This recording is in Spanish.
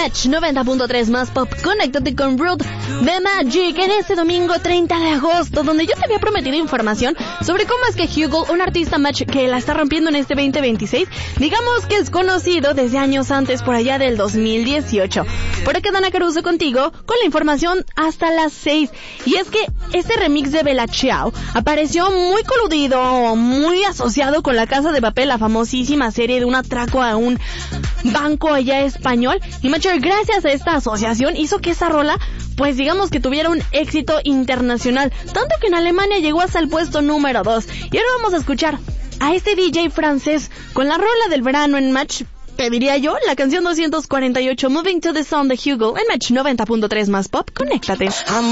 Match 90.3 más pop. Conéctate con Rude de Magic en este domingo 30 de agosto, donde yo te había prometido información sobre cómo es que Hugel, un artista Match que la está rompiendo en este 2026, digamos que es conocido desde años antes, por allá del 2018. Por acá Dana Caruso contigo con la información hasta las 6. Y es que este remix de Bella Ciao apareció muy coludido, muy asociado con La Casa de Papel, la famosísima serie de un atraco a un banco allá español. Y Match, gracias a esta asociación, hizo que esa rola, pues digamos que tuviera un éxito internacional, tanto que en Alemania llegó hasta el puesto número 2. Y ahora vamos a escuchar a este DJ francés con la rola del verano en Match, te diría yo, la canción 248, Moving to the Sound de Hugel en Match 90.3 más pop. Conéctate.